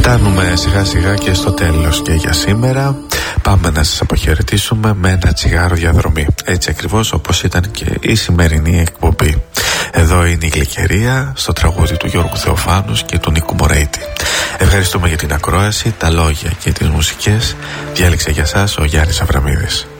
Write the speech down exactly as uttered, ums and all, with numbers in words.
Φτάνουμε σιγά σιγά και στο τέλος και για σήμερα. Πάμε να σας αποχαιρετήσουμε με ένα τσιγάρο διαδρομή. Έτσι ακριβώς όπως ήταν και η σημερινή εκπομπή. Εδώ είναι η Γλυκερία στο τραγούδι του Γιώργου Θεοφάνους και του Νίκου Μωρέιτη. Ευχαριστούμε για την ακρόαση, τα λόγια και τις μουσικές. Διάλεξε για σας ο Γιάννης Αβραμίδης.